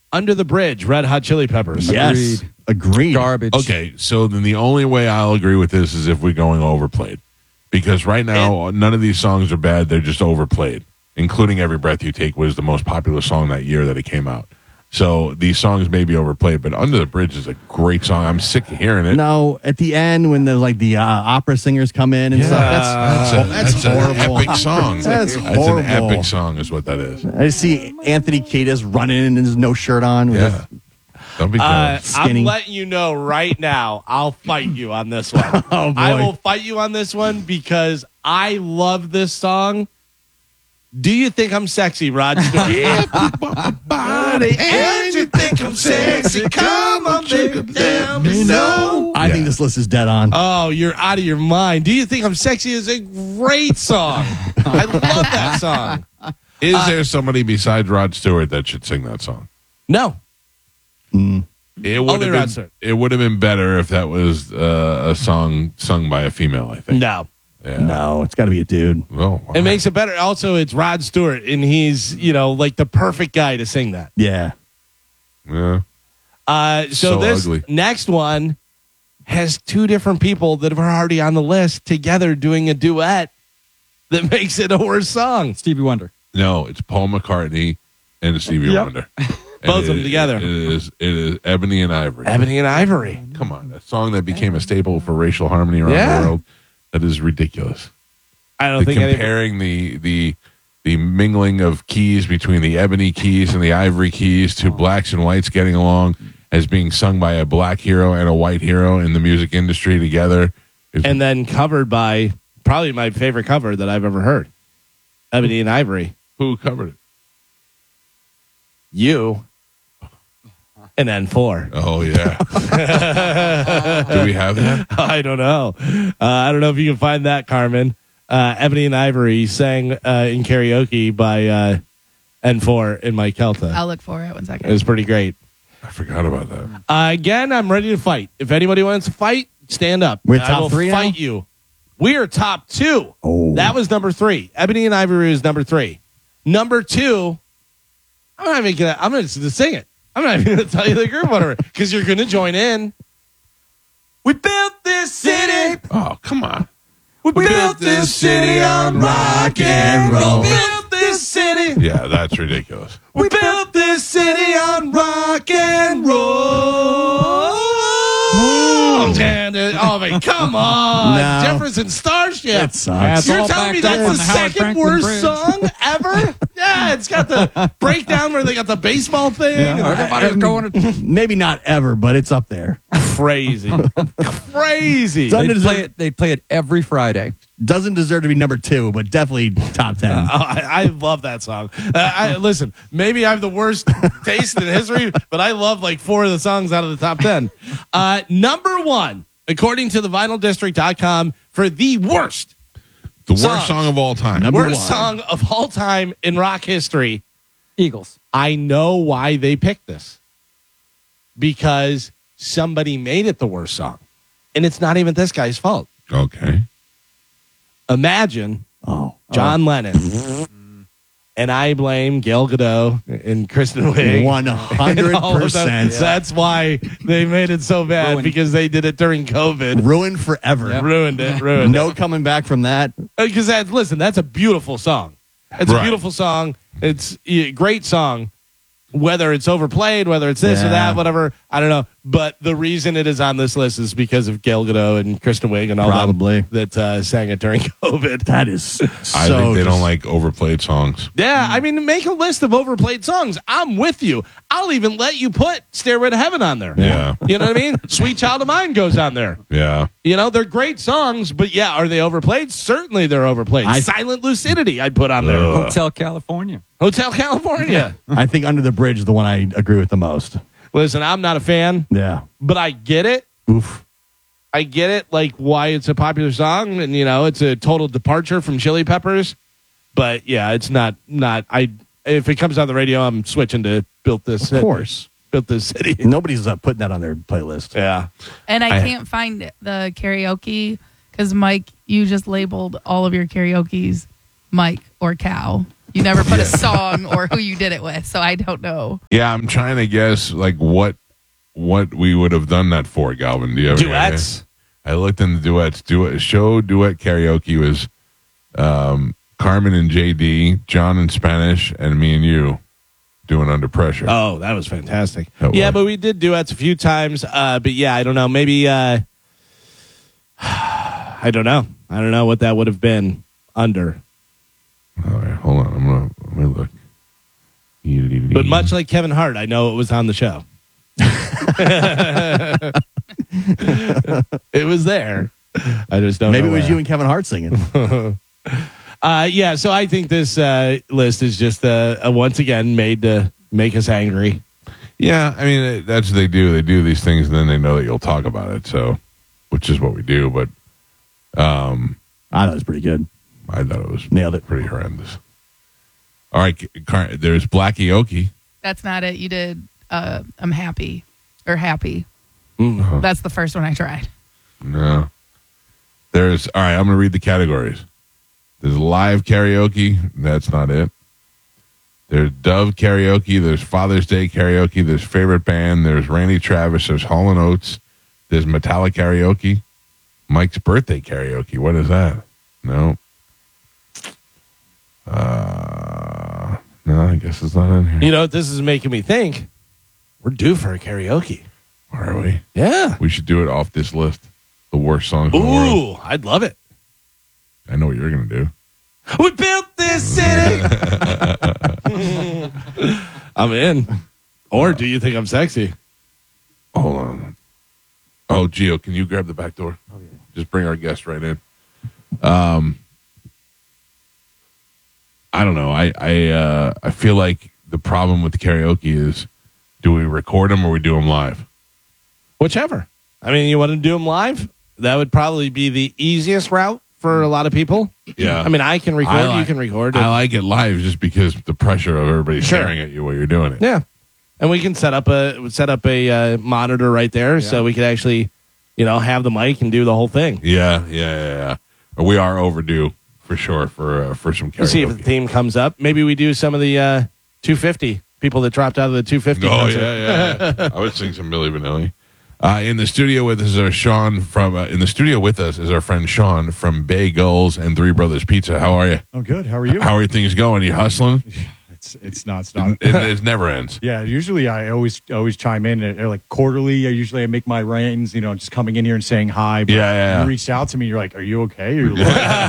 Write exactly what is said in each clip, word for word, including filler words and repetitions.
Under the Bridge, Red Hot Chili Peppers. Yes. Agreed. Agreed. Garbage. Okay, so then the only way I'll agree with this is if we're going overplayed. Because right now, none of these songs are bad. They're just overplayed, including Every Breath You Take was the most popular song that year that it came out. So these songs may be overplayed, but Under the Bridge is a great song. I'm sick of hearing it. No, at the end when the like the uh, opera singers come in and Yeah. stuff, that's That's, a, that's, that's horrible. an epic song. That's an horrible. epic song is what that is. I see Anthony Kiedis running and there's no shirt on. With Yeah. Don't be Uh, jealous. I'm Skinny. letting you know right now, I'll fight you on this one. Oh, boy. I will fight you on this one because I love this song. Do you think I'm sexy, Rod Stewart? Yeah, body, and you think I'm sexy. Come on, baby, let me know. I Yeah. think this list is dead on. Oh, you're out of your mind. Do you think I'm sexy is a great song. I love that song. Is there somebody besides Rod Stewart that should sing that song? No. It would Only have Rod been. Stewart. It would have been better if that was uh, a song sung by a female. I think. No. Yeah. No, it's got to be a dude. Well, It makes it better. Also, it's Rod Stewart, and he's, you know, like the perfect guy to sing that. Yeah. Yeah. Uh, so, So this ugly. next one has two different people that are already on the list together doing a duet that makes it a worse song. Stevie Wonder. No, it's Paul McCartney and Stevie Yep. Wonder. Both And of them it- together. It is. It is Ebony and Ivory. Ebony and Ivory. Come on, a song that became a staple for racial harmony around Yeah. the world. That is ridiculous. I don't The think any, comparing the the the mingling of keys between the ebony keys and the ivory keys to blacks and whites getting along as being sung by a black hero and a white hero in the music industry together. is- and then covered by probably my favorite cover that I've ever heard. Ebony and Ivory. who covered it? You. And then four. Oh yeah. Do we have that? I don't know. Uh, I don't know if you can find that, Carmen. Uh, Ebony and Ivory sang uh, in karaoke by uh, N four and Mike Kelta. I'll look for it. One It second. was pretty great. I forgot about that. Uh, again, I'm ready to fight. If anybody wants to fight, stand up. We're I top will three now? fight you. We are top two. Oh. That was number three. Ebony and Ivory is number three. Number two, I'm not even gonna. I'm gonna just sing it. I'm not even gonna tell you the group whatever because you're gonna join in. We built this city. Oh come on. We built this city on rock and roll. We built this city. Yeah, that's ridiculous. We built this city on rock and roll. Oh, man. Oh, man. Come on. No. Jefferson Starship. That sucks. It's You're all telling me backed up that's on the the Howard second Franklin worst Bridge. song ever? Yeah, it's got the breakdown where they got the baseball thing. Yeah, everybody's going to. Maybe not ever, but it's up there. Crazy. Crazy. Doesn't They deserve, play it. They play it every Friday. doesn't deserve to be number two, but definitely top ten. Oh, I, I love that song. Uh, I, listen, maybe I have the worst taste in history, but I love like four of the songs out of the top ten. Uh, number one, according to the vinyl district dot com, for the worst, The worst Songs. song of all time. Number worst one. song of all time in rock history. Eagles. I know why they picked this. Because somebody made it the worst song. And it's not even this guy's fault. Okay. Imagine Oh. John Lennon. And I blame Gail Godot and Kristen Wiig. One hundred and all of them. percent. That's why they made it so bad Ruined. because they did it during COVID. Ruined forever. Yep. Ruined it. Ruined No coming back from that. it. Because that, listen, that's a beautiful song. It's a Right. beautiful song. It's a great song. Whether it's overplayed, whether it's this or Yeah. that, whatever, I don't know. But the reason it is on this list is because of Gail Godot and Kristen Wiig and all Probably. them that uh, sang it during COVID. That is so I think they don't just- like overplayed songs. Yeah, I mean, make a list of overplayed songs. I'm with you. I'll even let you put Stairway to Heaven on there. Yeah. You know what I mean? Sweet Child of Mine goes on there. Yeah. You know, they're great songs, but yeah, are they overplayed? Certainly they're overplayed. I- Silent Lucidity I'd put on there. Ugh. Hotel California. Hotel California. I think Under the Bridge is the one I agree with the most. Listen, I'm not a fan, Yeah. but I get it. Oof. I get it, like why it's a popular song, and you know, it's a total departure from Chili Peppers. But yeah, it's not not I if it comes on the radio, I'm switching to Built This Of course. Built This City. Nobody's uh, putting that on their playlist. Yeah. And I, I- can't find it- the karaoke because Mike, you just labeled all of your karaoke's Mike or Cow. You never put a song or who you did it with, so I don't know. Yeah, I'm trying to guess like what what we would have done that for, Galvin. Do you have any Duets. idea? I looked into duets. Duet show duet karaoke was um, Carmen and J D, John in Spanish, and me and you doing Under Pressure. Oh, that was fantastic. That yeah, was. but we did duets a few times. Uh, but yeah, I don't know. Maybe uh, I don't know. I don't know what that would have been under. All right, hold on. I'm gonna let me look. But much like Kevin Hart, I know it was on the show. It was there. I just don't Maybe know it was where. you and Kevin Hart singing. Uh, yeah, so I think this uh, list is just uh, uh, once again made to make us angry. Yeah, I mean it- that's what they do. They do these things, and then they know that you'll talk about it. So, which is what we do. But um, I thought it was pretty good. I thought it was Nailed it. pretty horrendous. All right, Car- there's Blackie Okie. That's not it. You did uh, I'm happy or happy. Mm. That's the first one I tried. No. There's all right. I'm gonna read the categories. There's live karaoke. That's not it. There's Dove karaoke. There's Father's Day karaoke. There's favorite band. There's Randy Travis. There's Hall and Oates. There's Metallica karaoke. Mike's birthday karaoke. What is that? No. Uh, no, I guess it's not in here. You know what this is making me think? We're due for a karaoke. Are we? Yeah. We should do it off this list. The worst songs in the world. Ooh, I'd love it. I know what you're gonna do. We built this city. I'm in. Or do you think I'm sexy? Hold on. Oh, Gio, can you grab the back door? Oh, yeah. Just bring our guest right in. Um, I don't know. I I uh, I feel like the problem with the karaoke is, do we record them or we do them live? Whichever. I mean, you want to do them live? That would probably be the easiest route for a lot of people. Yeah. I mean, I can record. I like- you can record. I like it live just because the pressure of everybody Sure. staring at you while you're doing it. Yeah, and we can set up a set up a uh, monitor right there, so we could actually, you know, have the mic and do the whole thing. Yeah, yeah, yeah. yeah. We are overdue for sure for uh, for some karaoke. Let's see if the theme comes up. Maybe we do some of the uh, two fifty people that dropped out of the two fifty. Oh concert. yeah, yeah. yeah. I would sing some Milli Vanilli. Uh, in the studio with us is Sean from. Uh, in the studio with us is our friend Sean from Bagels and Three Brothers Pizza. How are you? I'm good. How are you? How are things going? You hustling? It's it's nonstop. It, it never ends. Yeah, usually I always always chime in uh, like quarterly. I usually I make my rains, you know, just coming in here and saying hi. But Yeah, yeah. You reached out to me. You're like, "Are you okay?" Are you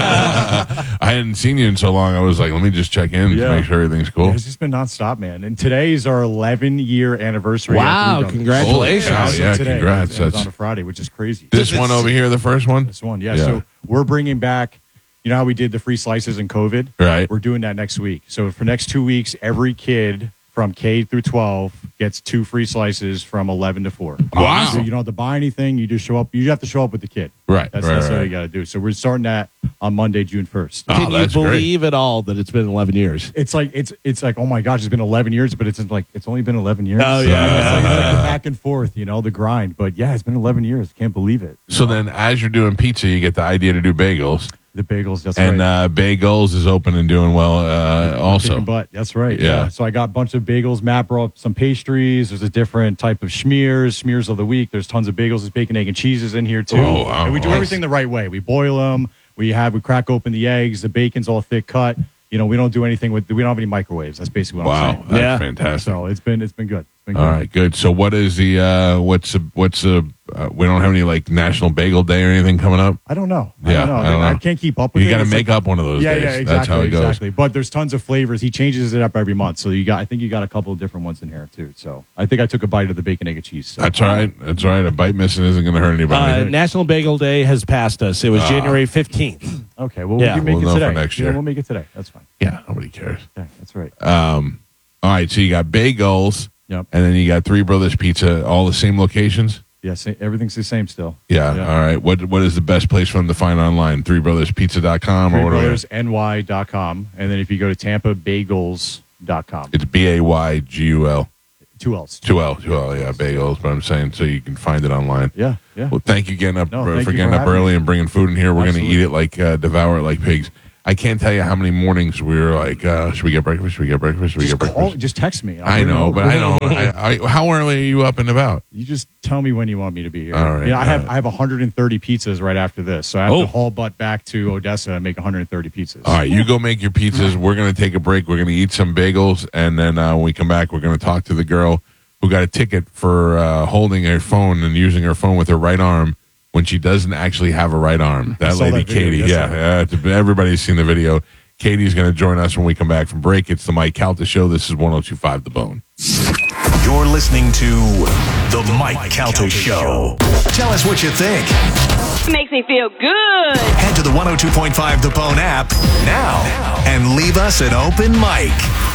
I hadn't seen you in so long. I was like, let me just check in Yeah. to make sure everything's cool. Yeah, it's just been nonstop, man. And today is our eleven year anniversary. Wow, at Three Brothers. congratulations. Holy cow, So yeah, today, congrats. It was That's- on a Friday, which is crazy. This one over here, the first one? This one, yeah. Yeah. So we're bringing back, you know how we did the free slices in COVID? Right. We're doing that next week. So for next two weeks, every kid from K through twelve gets two free slices from eleven to four. Wow. So you don't have to buy anything. You just show up. You have to show up with the kid. Right, That's, right, that's right. all you got to do. So we're starting that on Monday, June first. Oh, Can you that's great. believe at all that it's been eleven years? It's like it's it's like oh my gosh, it's been eleven years, but it's like it's only been eleven years. Oh, So yeah. it's like, it's like the back and forth, you know, the grind. But yeah, it's been eleven years. Can't believe it. So then, as you're doing pizza, you get the idea to do bagels. The bagels, that's And right. uh, Bagels is open and doing well uh, also. Kicking butt. That's right. Yeah. Yeah. So I got a bunch of bagels. Matt brought some pastries. There's a different type of schmears, smears of the week. There's tons of bagels. There's bacon, egg, and cheeses in here too. Oh, wow. And we do Nice. everything the right way. We boil them. We have we crack open the eggs. The bacon's all thick cut. You know, we don't do anything with. We don't have any microwaves. That's basically what Wow, I'm saying. that's Yeah. fantastic. So it's been it's been good. It's been good. All right, good. So what is the uh, what's the, what's the uh, we don't have any like National Bagel Day or anything coming up? I don't know. I Yeah, don't know. I don't I know. can't keep up with You it. got to It's make like- up one of those Yeah, days. yeah, exactly, That's how it goes. exactly. But there's tons of flavors. He changes it up every month. So you got, I think you got a couple of different ones in here too. So I think I took a bite of the bacon, egg, and cheese. So. That's all right. That's all right. A bite missing isn't going to hurt Uh, anybody. National Bagel Day has passed us. It was Ah. January fifteenth. Okay, well, Yeah, we can make we'll it know for today. next Yeah, year. we'll make it today. That's fine. yeah, nobody cares. Yeah, that's right. Um, all right, so you got Bagels, Yep. and then you got Three Brothers Pizza, all the same locations. Yeah, sa- everything's the same still. Yeah. Yeah. All right. What what is the best place for them to find online? three brothers pizza dot com or whatever. Brothers N Y dot com. And then if you go to Tampa Bagels dot com. It's B A Y G U L. Two L's. Two L. Two L. Yeah, Bagels. But I'm saying so you can find it online. Yeah, yeah. Well, thank you getting up No, for, thank for you getting for up having early me. and bringing food in here. We're going to Absolutely. eat it like uh, devour it like pigs. I can't tell you how many mornings we were like, uh, should we get breakfast? Should we get breakfast? Should we Just get call, breakfast? just text me. I'll I bring it know, over. but I don't. I, I, how early are you up and about? You just tell me when you want me to be here. All right, You know, I have all right. I have one hundred thirty pizzas right after this, so I have Oh. to haul butt back to Odessa and make one hundred thirty pizzas. All right, you go make your pizzas. We're going to take a break. We're going to eat some bagels, and then uh, when we come back, we're going to talk to the girl who got a ticket for uh, holding her phone and using her phone with her right arm when she doesn't actually have a right arm. That saw lady, that video, Katie. yes, Yeah, sir. uh, it's- everybody's seen the video. Katie's going to join us when we come back from break. It's the Mike Calta Show. This is one oh two point five The Bone. You're listening to The Mike Calta Show. Tell us what you think. Makes me feel good. Head to the one oh two point five The Bone app now and leave us an open mic.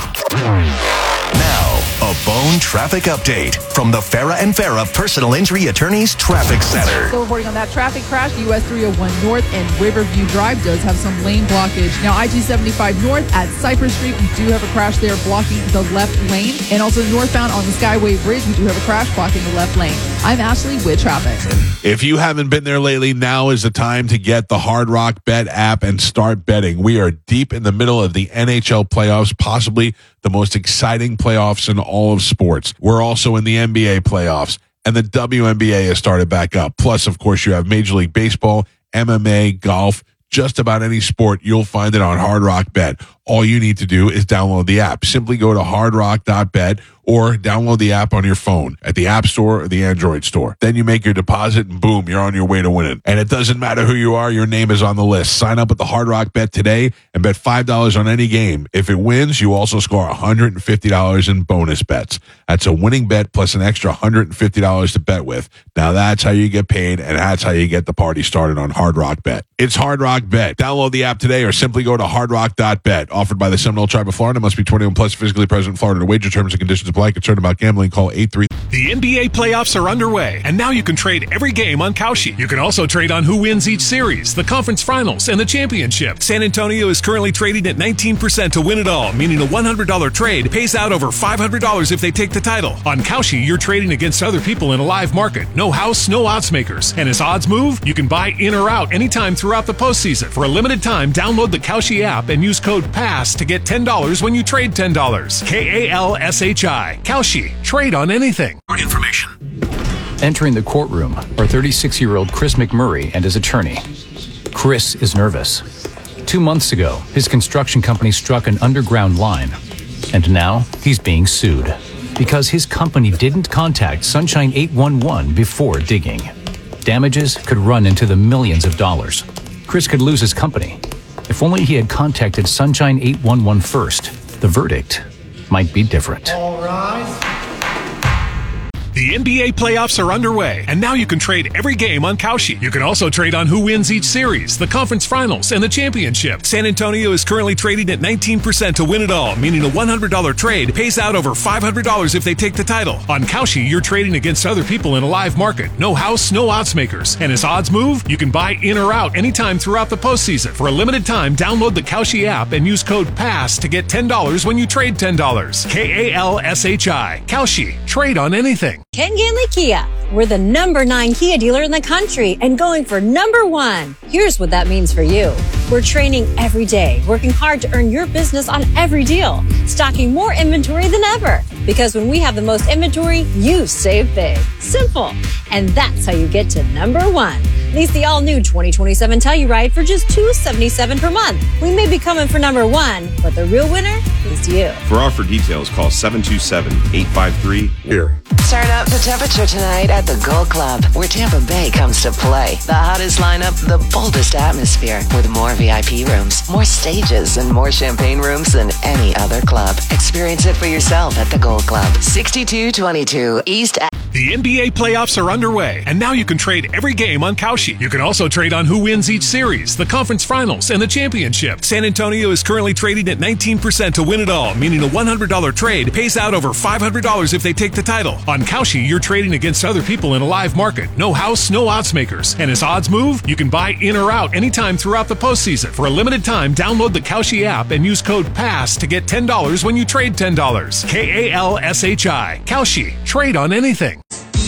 Now, a Bone traffic update from the Farah and Farah Personal Injury Attorneys Traffic Center. Still reporting on that traffic crash. U S three oh one North and Riverview Drive does have some lane blockage. Now, I G seventy-five North at Cypress Street, we do have a crash there blocking the left lane. And also northbound on the Skyway Bridge, we do have a crash blocking the left lane. I'm Ashley with traffic. If you haven't been there lately, now is the time to get the Hard Rock Bet app and start betting. We are deep in the middle of the N H L playoffs, possibly the most exciting playoffs in all of sports. We're also in the N B A playoffs, and the W N B A has started back up. Plus, of course, you have Major League Baseball, M M A, golf, just about any sport, you'll find it on Hard Rock Bet. All you need to do is download the app. Simply go to hard rock dot bet or download the app on your phone at the App Store or the Android Store. Then you make your deposit and boom, you're on your way to winning. And it doesn't matter who you are, your name is on the list. Sign up at the Hard Rock Bet today and bet five dollars on any game. If it wins, you also score one hundred fifty dollars in bonus bets. That's a winning bet plus an extra one hundred fifty dollars to bet with. Now that's how you get paid, and that's how you get the party started on Hard Rock Bet. It's Hard Rock Bet. Download the app today or simply go to hard rock dot bet. Offered by the Seminole Tribe of Florida. Must be twenty-one plus, physically present in Florida. To wager, terms and conditions apply. Concerned about gambling? Call eight three. The N B A playoffs are underway, and now you can trade every game on Kalshi. You can also trade on who wins each series, the conference finals, and the championship. San Antonio is currently trading at nineteen percent to win it all, meaning a one hundred dollars trade pays out over five hundred dollars if they take the title. On Kalshi, you're trading against other people in a live market. No house, no odds makers. And as odds move, you can buy in or out anytime throughout the postseason. For a limited time, download the Kalshi app and use code PASS to get ten dollars when you trade ten dollars. K A L S H I. Kalshi. Trade on anything. For information. Entering the courtroom are thirty-six-year-old Chris McMurray and his attorney. Chris is nervous. Two months ago, his construction company struck an underground line, and now he's being sued because his company didn't contact Sunshine eight one one before digging. Damages could run into the millions of dollars. Chris could lose his company. If only he had contacted Sunshine eight one one first, the verdict might be different. The N B A playoffs are underway, and now you can trade every game on Kalshi. You can also trade on who wins each series, the conference finals, and the championship. San Antonio is currently trading at nineteen percent to win it all, meaning a one hundred dollars trade pays out over five hundred dollars if they take the title. On Kalshi, you're trading against other people in a live market. No house, no odds makers. And as odds move, you can buy in or out anytime throughout the postseason. For a limited time, download the Kalshi app and use code PASS to get ten dollars when you trade ten dollars. K A L S H I. Kalshi. Trade on anything. Ken Ganley Kia. We're the number nine Kia dealer in the country and going for number one. Here's what that means for you. We're training every day, working hard to earn your business on every deal, stocking more inventory than ever. Because when we have the most inventory, you save big. Simple. And that's how you get to number one. Lease the all-new twenty twenty-seven Telluride for just two hundred seventy-seven dollars per month. We may be coming for number one, but the real winner is you. For offer details, call seven two seven, eight five three, here. Turn up the temperature tonight at the Gold Club, where Tampa Bay comes to play. The hottest lineup, the boldest atmosphere, with more V I P rooms, more stages, and more champagne rooms than any other club. Experience it for yourself at the Gold Club, sixty-two twenty-two East. The N B A playoffs are underway, and now you can trade every game on Kalshi. You can also trade on who wins each series, the conference finals, and the championship. San Antonio is currently trading at nineteen percent to win it all, meaning a one hundred dollars trade pays out over five hundred dollars if they take the title. On Kalshi, you're trading against other people in a live market. No house, no odds makers. And as odds move, you can buy in or out anytime throughout the postseason. For a limited time, download the Kalshi app and use code PASS to get ten dollars when you trade ten dollars. K A L S H I. Kalshi. Trade on anything.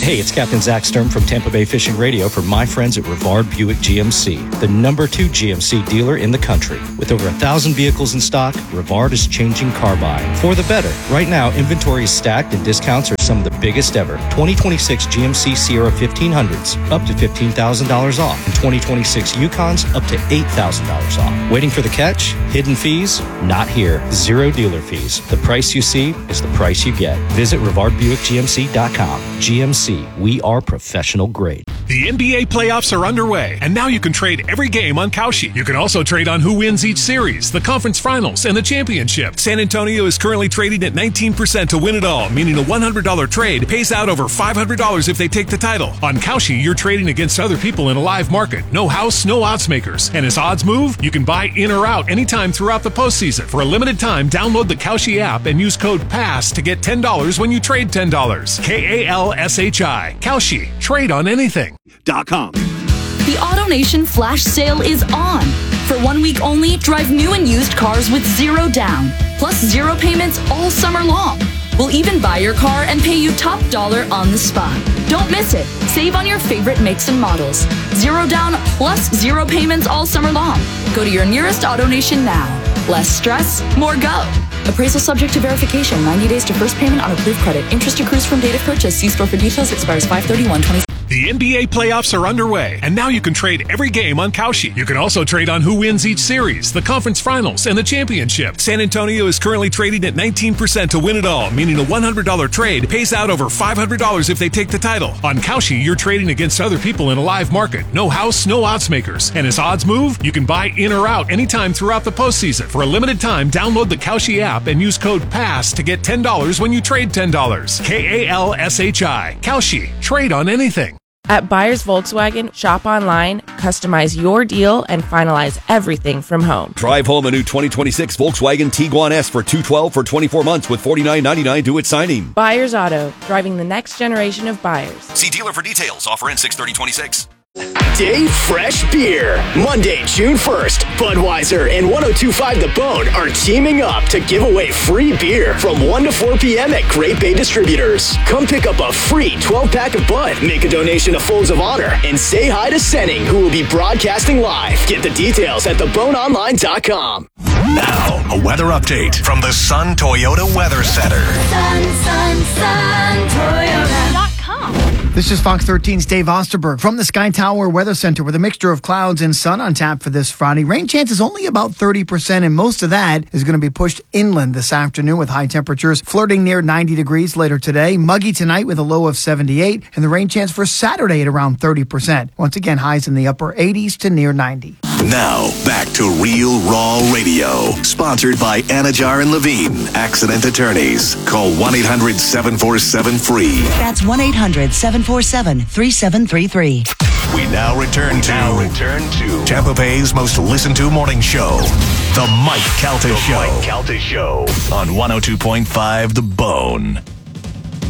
Hey, it's Captain Zach Sturm from Tampa Bay Fishing Radio for my friends at Rivard Buick G M C, the number two G M C dealer in the country. With over a thousand vehicles in stock, Rivard is changing car buying for the better. Right now, inventory is stacked and discounts are some of the biggest ever. twenty twenty-six G M C Sierra fifteen hundreds, up to fifteen thousand dollars off. And twenty twenty-six Yukons, up to eight thousand dollars off. Waiting for the catch? Hidden fees? Not here. Zero dealer fees. The price you see is the price you get. Visit Rivard Buick G M C dot com. G M C, we are professional grade. The N B A playoffs are underway, and now you can trade every game on Kalshi. You can also trade on who wins each series, the conference finals, and the championship. San Antonio is currently trading at nineteen percent to win it all, meaning a one hundred dollars trade pays out over five hundred dollars if they take the title. On Kalshi, you're trading against other people in a live market. No house, no odds makers. And as odds move, you can buy in or out anytime throughout the postseason. For a limited time, download the Kalshi app and use code PASS to get ten dollars when you trade ten dollars. K A L S H I. Kalshi. Trade on anything. Dot com. The AutoNation flash sale is on. For one week only, drive new and used cars with zero down, plus zero payments all summer long. We'll even buy your car and pay you top dollar on the spot. Don't miss it. Save on your favorite makes and models. Zero down plus zero payments all summer long. Go to your nearest AutoNation now. Less stress, more go. Appraisal subject to verification. ninety days to first payment on approved credit. Interest accrues from date of purchase. See store for details. Expires five thirty-one twenty. The N B A playoffs are underway, and now you can trade every game on Kalshi. You can also trade on who wins each series, the conference finals, and the championship. San Antonio is currently trading at nineteen percent to win it all, meaning a one hundred dollars trade pays out over five hundred dollars if they take the title. On Kalshi, you're trading against other people in a live market. No house, no odds makers. And as odds move, you can buy in or out anytime throughout the postseason. For a limited time, download the Kalshi app and use code PASS to get ten dollars when you trade ten dollars. K A L S H I. Kalshi. Trade on anything. At Buyers Volkswagen, shop online, customize your deal, and finalize everything from home. Drive home a new twenty twenty-six Volkswagen Tiguan S for two hundred twelve dollars for twenty-four months with forty-nine ninety-nine due at signing. Buyers Auto, driving the next generation of buyers. See dealer for details. Offer ends six thirty twenty-six. Dave Fresh Beer. Monday, June first, Budweiser and ten twenty-five The Bone are teaming up to give away free beer from one to four p.m. at Great Bay Distributors. Come pick up a free twelve-pack of Bud, make a donation to Folds of Honor, and say hi to Senning, who will be broadcasting live. Get the details at the bone online dot com. Now, a weather update from the Sun Toyota Weather Center. Sun, sun, sun, Toyota dot com. This is Fox thirteen's Dave Osterberg from the Sky Tower Weather Center with a mixture of clouds and sun on tap for this Friday. Rain chance is only about thirty percent, and most of that is going to be pushed inland this afternoon with high temperatures flirting near ninety degrees later today. Muggy tonight with a low of seventy-eight, and the rain chance for Saturday at around thirty percent. Once again, highs in the upper eighties to near ninety. Now, back to Real Raw Radio. Sponsored by Anajar and Levine, accident attorneys. Call one eight hundred seven four seven free. That's one eight hundred seven four seven three seven three three. We now return to, now return to Tampa Bay's most listened to morning show, The Mike Calta Show. Mike Calta Show on one oh two point five The Bone.